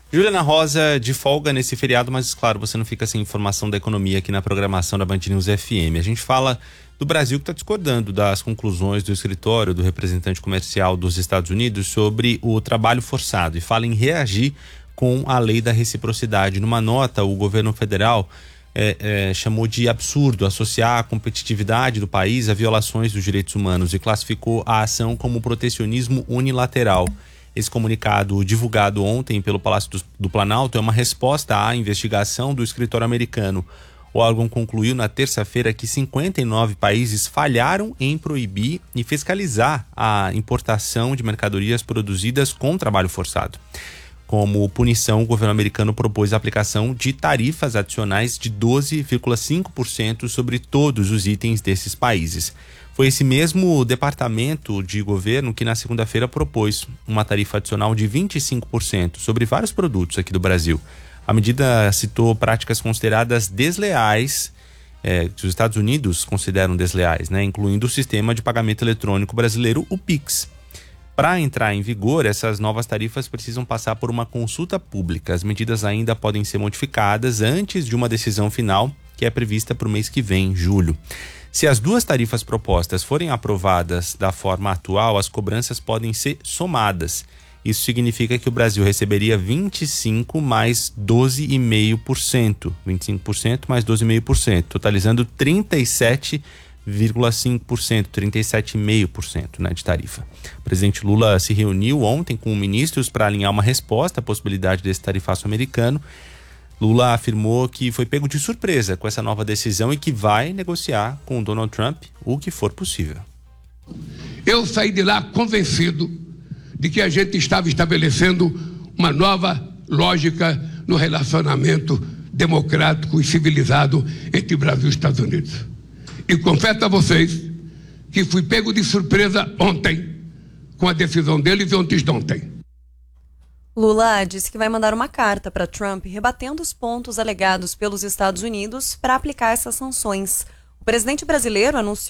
Juliana Rosa, de folga nesse feriado, mas claro, você não fica sem informação da economia aqui na programação da Band News FM. A gente fala do Brasil que está discordando das conclusões do escritório do representante comercial dos Estados Unidos sobre o trabalho forçado e fala em reagir com a lei da reciprocidade. Numa nota, o governo federal chamou de absurdo associar a competitividade do país a violações dos direitos humanos e classificou a ação como protecionismo unilateral. Esse comunicado, divulgado ontem pelo Palácio do Planalto, é uma resposta à investigação do escritório americano. O órgão concluiu na terça-feira que 59 países falharam em proibir e fiscalizar a importação de mercadorias produzidas com trabalho forçado. Como punição, o governo americano propôs a aplicação de tarifas adicionais de 12,5% sobre todos os itens desses países. Foi esse mesmo departamento de governo que na segunda-feira propôs uma tarifa adicional de 25% sobre vários produtos aqui do Brasil. A medida citou práticas consideradas desleais, que os Estados Unidos consideram desleais, incluindo o sistema de pagamento eletrônico brasileiro, o Pix. Para entrar em vigor, essas novas tarifas precisam passar por uma consulta pública. As medidas ainda podem ser modificadas antes de uma decisão final, que é prevista para o mês que vem, julho. Se as duas tarifas propostas forem aprovadas da forma atual, as cobranças podem ser somadas. Isso significa que o Brasil receberia 25% mais 12,5%. 25% mais 12,5%, totalizando 37,5%, 37,5% de tarifa. O presidente Lula se reuniu ontem com ministros para alinhar uma resposta à possibilidade desse tarifaço americano. Lula afirmou que foi pego de surpresa com essa nova decisão e que vai negociar com Donald Trump o que for possível. Eu saí de lá convencido de que a gente estava estabelecendo uma nova lógica no relacionamento democrático e civilizado entre Brasil e Estados Unidos. E confesso a vocês que fui pego de surpresa ontem com a decisão deles e antes de ontem. Lula disse que vai mandar uma carta para Trump rebatendo os pontos alegados pelos Estados Unidos para aplicar essas sanções. O presidente brasileiro anunciou